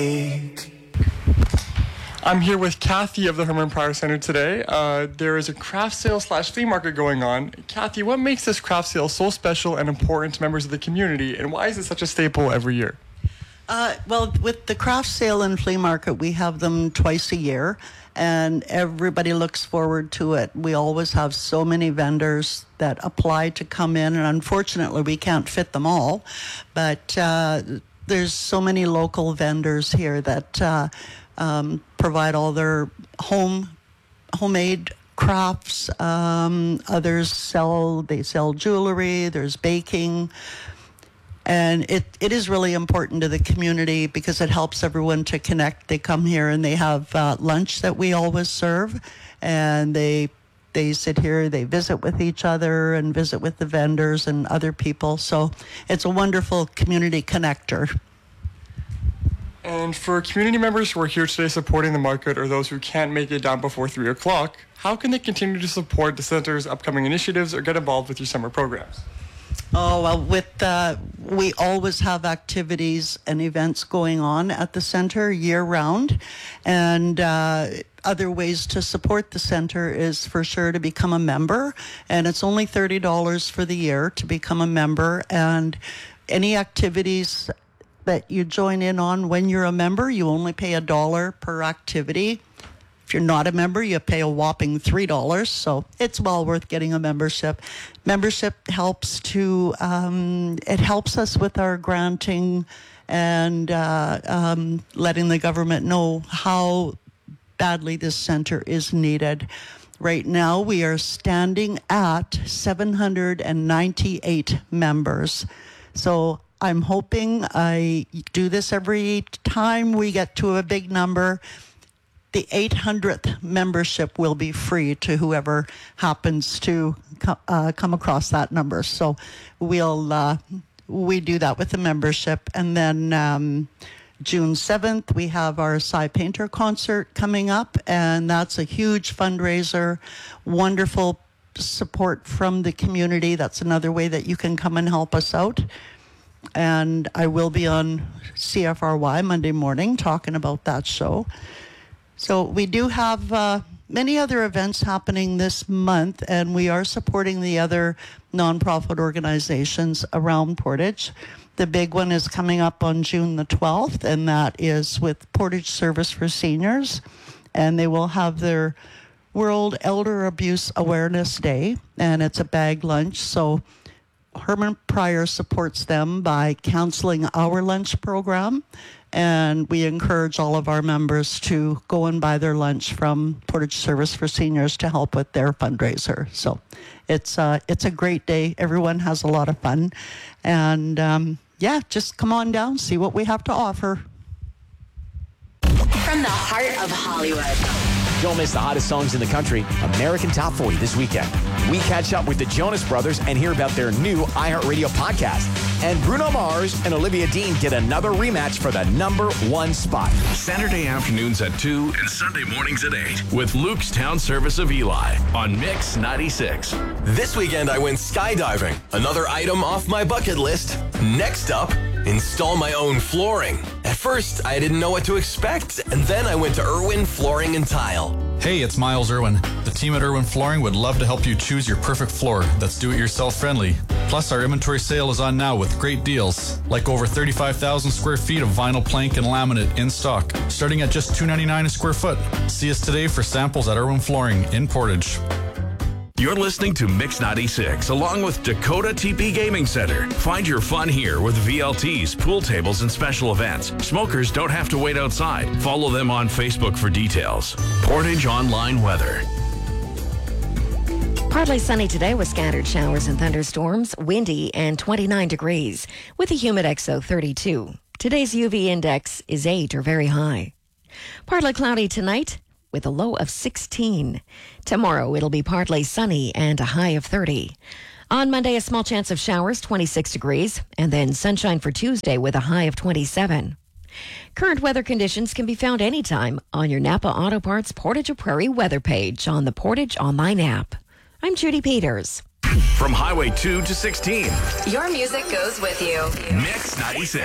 I'm here with Kathy of the Herman Pryor Center today. There is a craft sale / flea market going on. Kathy, what makes this craft sale so special and important to members of the community, and why is it such a staple every year? Well, with the craft sale and flea market, we have them twice a year, and everybody looks forward to it. We always have so many vendors that apply to come in, and unfortunately, we can't fit them all, but there's so many local vendors here that provide all their homemade crafts. Others sell jewelry, there's baking. And it is really important to the community because it helps everyone to connect. They come here and they have lunch that we always serve, and they sit here, they visit with each other and visit with the vendors and other people. So it's a wonderful community connector. And for community members who are here today supporting the market, or those who can't make it down before 3 o'clock, how can they continue to support the center's upcoming initiatives or get involved with your summer programs? Oh, well, we always have activities and events going on at the center year-round, and other ways to support the center is for sure to become a member, and it's only $30 for the year to become a member, and any activities that you join in on when you're a member, you only pay $1 per activity. If you're not a member, you pay a whopping $3, so it's well worth getting a membership. Membership helps to, it helps us with our granting and letting the government know how badly this center is needed. Right now, we are standing at 798 members. So I'm hoping I do this every time we get to a big number. The 800th membership will be free to whoever happens to come across that number. So we do that with the membership. And then June 7th, we have our Cy Painter concert coming up, and that's a huge fundraiser, wonderful support from the community. That's another way that you can come and help us out. And I will be on CFRY Monday morning talking about that show. So we do have many other events happening this month, and we are supporting the other nonprofit organizations around Portage. The big one is coming up on June the 12th, and that is with Portage Service for Seniors, and they will have their World Elder Abuse Awareness Day, and it's a bag lunch. So Herman Pryor supports them by canceling our lunch program, and we encourage all of our members to go and buy their lunch from Portage Service for Seniors to help with their fundraiser. So it's a great day. Everyone has a lot of fun, and just come on down, see what we have to offer. From the heart of Hollywood. Don't miss the hottest songs in the country, American Top 40 this weekend. We catch up with the Jonas Brothers and hear about their new iHeartRadio podcast. And Bruno Mars and Olivia Dean get another rematch for the #1 spot. Saturday afternoons at 2 and Sunday mornings at 8 with Luke's Town Service of Eli on Mix 96. This weekend I went skydiving, another item off my bucket list. Next up, install my own flooring. At first, I didn't know what to expect, and then I went to Irwin Flooring and Tile. Hey, it's Miles Irwin. The team at Irwin Flooring would love to help you choose your perfect floor that's do-it-yourself friendly. Plus, our inventory sale is on now with great deals, like over 35,000 square feet of vinyl plank and laminate in stock, starting at just $2.99 a square foot. See us today for samples at Irwin Flooring in Portage. You're listening to Mix 96 along with Dakota TP Gaming Center. Find your fun here with VLTs, pool tables, and special events. Smokers don't have to wait outside. Follow them on Facebook for details. Portage Online Weather. Partly sunny today with scattered showers and thunderstorms, windy and 29 degrees with a humidex of 32. Today's UV index is 8 or very high. Partly cloudy tonight with a low of 16. Tomorrow it'll be partly sunny and a high of 30. On Monday, a small chance of showers, 26 degrees, and then sunshine for Tuesday with a high of 27. Current weather conditions can be found anytime on your Napa Auto Parts Portage or Prairie weather page on the Portage Online app. I'm Judy Peters. From Highway 2 to 16. Your music goes with you. Mix 96.